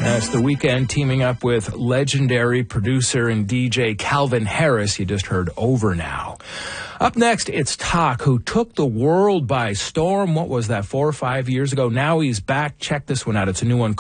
That's The Weeknd teaming up with legendary producer and DJ Calvin Harris. You just heard Over Now. Up next, it's Tak, who took the world by storm. What was that, 4 or 5 years ago? Now he's back. Check this one out. It's a new one